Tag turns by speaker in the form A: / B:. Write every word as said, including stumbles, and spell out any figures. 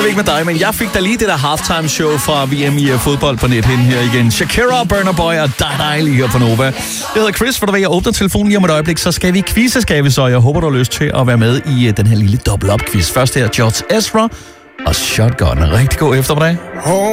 A: ved ikke med dig, men jeg fik da lige det der halftime show fra V M i fodbold på net her igen. Shakira, Burna Boy og Die Die lige her på Nova. Jeg hedder Chris, for der ved jeg åbner telefonen lige om et øjeblik, så skal vi quizze, skal vi så. Jeg håber, du har lyst til at være med i den her lille double-up quiz. Først her George Ezra og Shotgun. Rigtig god eftermiddag.